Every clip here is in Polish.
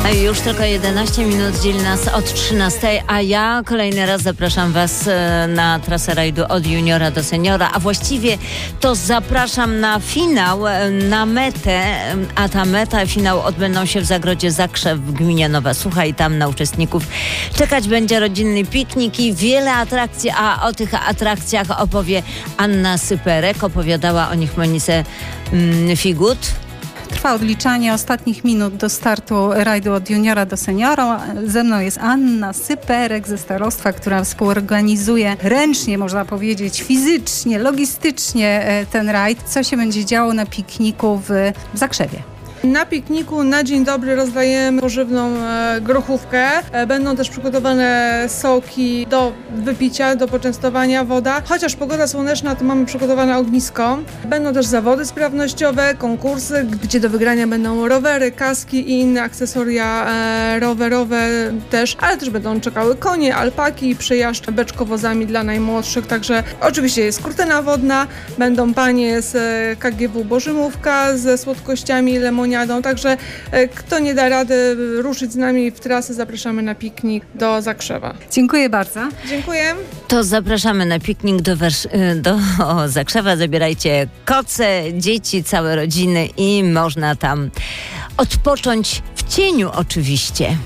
Już tylko 11 minut dzieli nas od 13, a ja kolejny raz zapraszam Was na trasę rajdu od juniora do seniora, a właściwie to zapraszam na finał, na metę, a ta meta i finał odbędą się w Zagrodzie Zakrzew w gminie Nowa Sucha i tam na uczestników czekać będzie rodzinny piknik i wiele atrakcji, a o tych atrakcjach opowie Anna Syperek, opowiadała o nich Monice Figut. Trwa odliczanie ostatnich minut do startu rajdu od juniora do seniora. Ze mną jest Anna Syperek ze starostwa, która współorganizuje ręcznie, można powiedzieć, fizycznie, logistycznie ten rajd. Co się będzie działo na pikniku w Zakrzewie? Na pikniku na dzień dobry rozdajemy pożywną grochówkę. Będą też przygotowane soki do wypicia, do poczęstowania, woda. Chociaż pogoda słoneczna, to mamy przygotowane ognisko. Będą też zawody sprawnościowe, konkursy, gdzie do wygrania będą rowery, kaski i inne akcesoria rowerowe też, ale też będą czekały konie, alpaki i przejażdż beczkowozami dla najmłodszych. Także oczywiście jest kurtyna wodna, będą panie z KGW Bożymówka ze słodkościami, lemoniadą. Także kto nie da rady ruszyć z nami w trasę, zapraszamy na piknik do Zakrzewa. Dziękuję bardzo. Dziękuję. To zapraszamy na piknik do Zakrzewa. Zabierajcie koce, dzieci, całe rodziny i można tam odpocząć w cieniu oczywiście.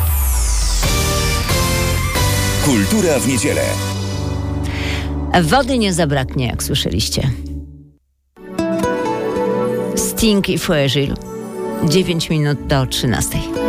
Kultura w niedzielę. Wody nie zabraknie, jak słyszeliście. Sting i Fragile. 9 minut do 13.